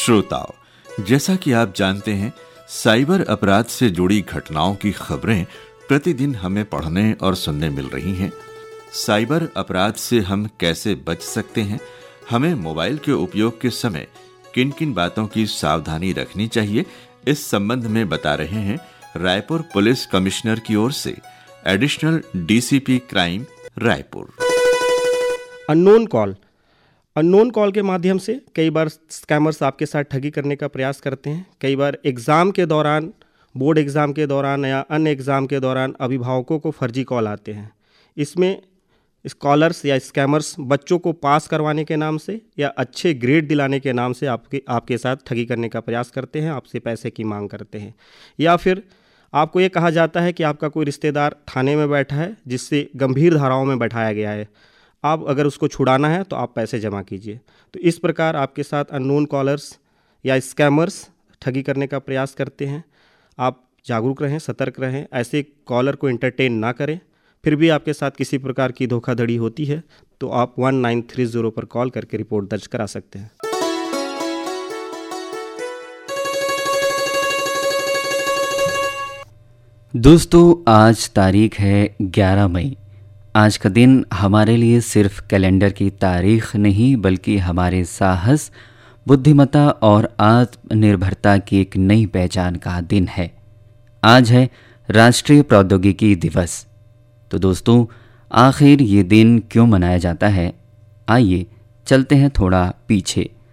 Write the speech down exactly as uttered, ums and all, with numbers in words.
श्रोताओं, जैसा कि आप जानते हैं, साइबर अपराध से जुड़ी घटनाओं की खबरें प्रतिदिन हमें पढ़ने और सुनने मिल रही हैं। साइबर अपराध से हम कैसे बच सकते हैं, हमें मोबाइल के उपयोग के समय किन किन बातों की सावधानी रखनी चाहिए, इस संबंध में बता रहे हैं रायपुर पुलिस कमिश्नर की ओर से additional DCP crime Raipur. Unknown call unknown call के माध्यम से कई बार स्कैमर्स आपके साथ ठगी करने का प्रयास करते हैं। कई बार एग्ज़ाम के दौरान, बोर्ड एग्ज़ाम के दौरान या अन्य एग्ज़ाम के दौरान अभिभावकों को फर्जी कॉल आते हैं। इसमें स्कॉलर्स या स्कैमर्स बच्चों को पास करवाने के नाम से या अच्छे ग्रेड दिलाने के नाम से आपके आपके साथ ठगी करने का प्रयास करते हैं, आपसे पैसे की मांग करते हैं। या फिर आपको ये कहा जाता है कि आपका कोई रिश्तेदार थाने में बैठा है जिससे गंभीर धाराओं में बैठाया गया है, आप अगर उसको छुड़ाना है तो आप पैसे जमा कीजिए। तो इस प्रकार आपके साथ अननोन कॉलर्स या स्कैमर्स ठगी करने का प्रयास करते हैं। आप जागरूक रहें, सतर्क रहें, ऐसे कॉलर को एंटरटेन ना करें। फिर भी आपके साथ किसी प्रकार की धोखाधड़ी होती है तो आप वन नाइन थ्री ज़ीरो पर कॉल करके रिपोर्ट दर्ज करा सकते हैं। दोस्तों, आज तारीख है ग्यारह मई। आज का दिन हमारे लिए सिर्फ कैलेंडर की तारीख नहीं, बल्कि हमारे साहस, बुद्धिमत्ता और आत्मनिर्भरता की एक नई पहचान का दिन है। आज है राष्ट्रीय प्रौद्योगिकी दिवस। तो दोस्तों, आखिर ये दिन क्यों मनाया जाता है, आइए चलते हैं थोड़ा पीछे।